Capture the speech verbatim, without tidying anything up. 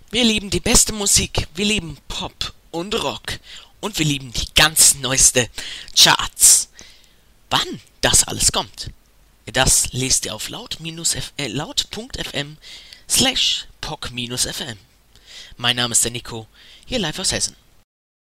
Wir lieben die beste Musik, wir lieben Pop und Rock und wir lieben die ganz neueste Charts. Wann das alles kommt, das lest ihr auf laut-f- äh, laut.fm slash poc-fm. Mein Name ist der Nico, hier live aus Hessen.